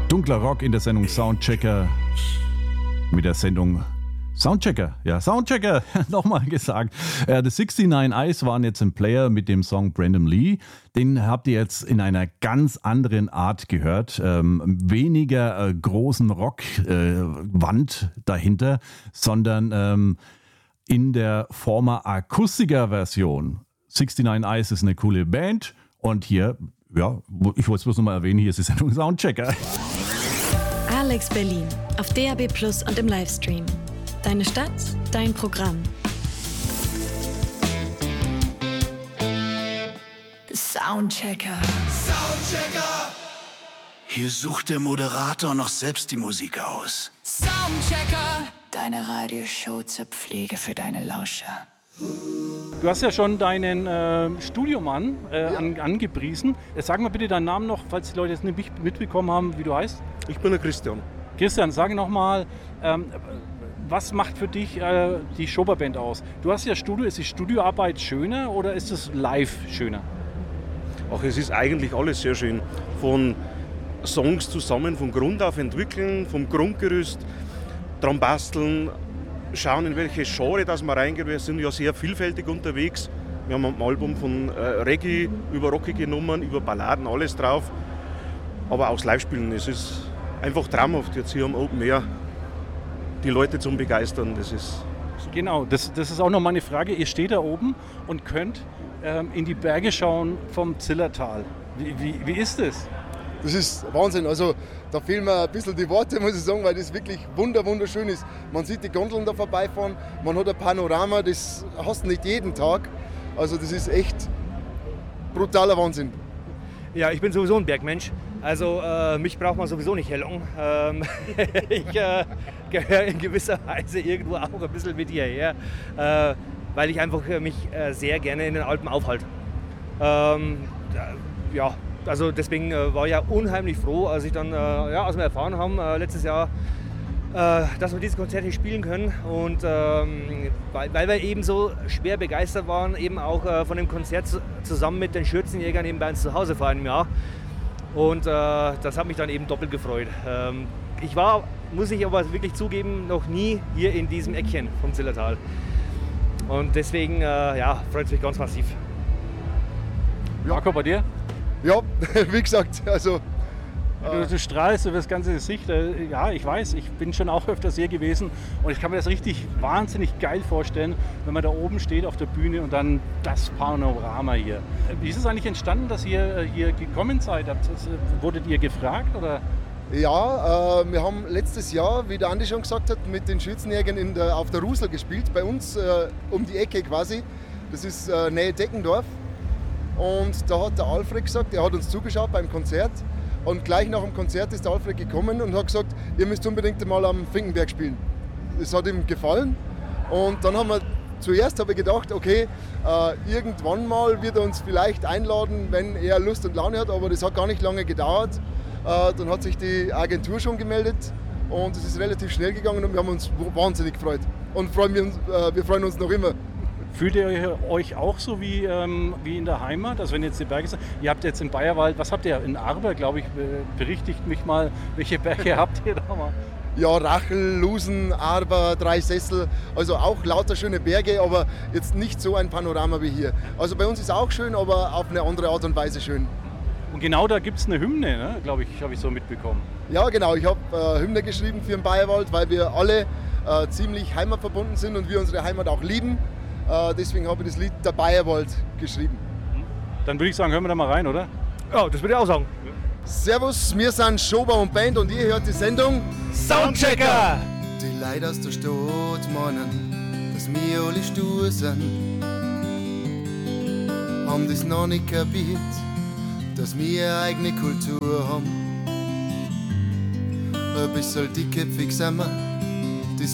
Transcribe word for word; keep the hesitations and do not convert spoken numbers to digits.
Dunkler Rock in der Sendung Soundchecker mit der Sendung Soundchecker, ja, Soundchecker, nochmal gesagt. Äh, The sixty-nine Eyes waren jetzt im Player mit dem Song Brandon Lee. Den habt ihr jetzt in einer ganz anderen Art gehört. Ähm, weniger äh, großen Rockwand äh, dahinter, sondern ähm, in der Former Akustiker-Version. sixty-nine Eyes ist eine coole Band und hier, ja, ich wollte es bloß nochmal erwähnen, hier ist die Sendung Soundchecker. Alex Berlin auf D A B Plus und im Livestream. Deine Stadt, dein Programm. Soundchecker. Soundchecker. Hier sucht der Moderator noch selbst die Musik aus. Soundchecker. Deine Radioshow zur Pflege für deine Lauscher. Du hast ja schon deinen äh, Studiomann äh, ja. an, angepriesen. Sag mal bitte deinen Namen noch, falls die Leute jetzt nicht mitbekommen haben, wie du heißt. Ich bin der Christian. Christian, sag nochmal, ähm, was macht für dich äh, die Schoberband aus? Du hast ja Studio, ist die Studioarbeit schöner oder ist es live schöner? Ach, es ist eigentlich alles sehr schön. Von Songs zusammen, von Grund auf entwickeln, vom Grundgerüst, dran basteln, schauen, in welche Genre das wir reingehen. Wir sind ja sehr vielfältig unterwegs. Wir haben ein Album von äh, Reggae über rockige Nummern, über Balladen, alles drauf. Aber auch das Live-Spielen, es ist einfach traumhaft jetzt hier am Open Air, die Leute zum Begeistern. Das ist genau, das, das ist auch noch meine Frage. Ihr steht da oben und könnt ähm, in die Berge schauen vom Zillertal. Wie, wie, wie ist das? Das ist Wahnsinn. Also da fehlen mir ein bisschen die Worte, muss ich sagen, weil das wirklich wunder, wunderschön ist. Man sieht die Gondeln da vorbeifahren, man hat ein Panorama, das hast du nicht jeden Tag. Also das ist echt brutaler Wahnsinn. Ja, ich bin sowieso ein Bergmensch. Also äh, mich braucht man sowieso nicht hellung. Ähm, ich äh, gehöre in gewisser Weise irgendwo auch ein bisschen mit hierher, äh, weil ich einfach mich äh, sehr gerne in den Alpen aufhalte. Ähm, ja, also deswegen äh, war ich ja unheimlich froh, als ich dann, äh, ja, als wir erfahren haben äh, letztes Jahr, äh, dass wir dieses Konzert hier spielen können. Und ähm, weil, weil wir eben so schwer begeistert waren, eben auch äh, von dem Konzert zu, zusammen mit den Schürzenjägern eben bei uns zu Hause vor einem Jahr. Und äh, das hat mich dann eben doppelt gefreut. Ähm, ich war, muss ich aber wirklich zugeben, noch nie hier in diesem Eckchen vom Zillertal. Und deswegen äh, ja, freut es mich ganz massiv. Marco, bei dir? Ja, wie gesagt, also... Du, du strahlst über das ganze Gesicht. Ja, ich weiß, ich bin schon auch öfters hier gewesen und ich kann mir das richtig wahnsinnig geil vorstellen, wenn man da oben steht auf der Bühne und dann das Panorama hier. Wie ist es eigentlich entstanden, dass ihr hier gekommen seid? Wurdet ihr gefragt oder? Ja, äh, wir haben letztes Jahr, wie der Andi schon gesagt hat, mit den Schützenjägern in der, auf der Rusel gespielt, bei uns äh, um die Ecke quasi. Das ist äh, Nähe Deckendorf. Und da hat der Alfred gesagt, er hat uns zugeschaut beim Konzert. Und gleich nach dem Konzert ist der Alfred gekommen und hat gesagt, ihr müsst unbedingt mal am Finkenberg spielen. Das hat ihm gefallen. Und dann haben wir, zuerst habe ich gedacht, okay, äh, irgendwann mal wird er uns vielleicht einladen, wenn er Lust und Laune hat. Aber das hat gar nicht lange gedauert. Äh, dann hat sich die Agentur schon gemeldet und es ist relativ schnell gegangen und wir haben uns wahnsinnig gefreut. Und freuen wir, uns, äh, wir freuen uns noch immer. Fühlt ihr euch auch so wie, ähm, wie in der Heimat? Also wenn jetzt die Berge sind, ihr habt jetzt im Bayerwald, was habt ihr? In Arber, glaube ich, berichtigt mich mal, welche Berge habt ihr da mal? Ja, Rachel, Lusen, Arber, Dreisessel, also auch lauter schöne Berge, aber jetzt nicht so ein Panorama wie hier. Also bei uns ist auch schön, aber auf eine andere Art und Weise schön. Und genau da gibt es eine Hymne, ne? Glaube ich, habe ich so mitbekommen. Ja, genau, ich habe äh, Hymne geschrieben für den Bayerwald, weil wir alle äh, ziemlich heimatverbunden sind und wir unsere Heimat auch lieben. Uh, deswegen habe ich das Lied Der Bayerwald geschrieben. Dann würde ich sagen, hören wir da mal rein, oder? Ja, das würde ich auch sagen. Servus, wir sind Schober und Band und ihr hört die Sendung Soundchecker! Die Leute aus der Stadt meinen, dass wir alle stur sind, haben das noch nicht kapiert, dass wir eine eigene Kultur haben. Ein bisschen dickköpfig sind wir,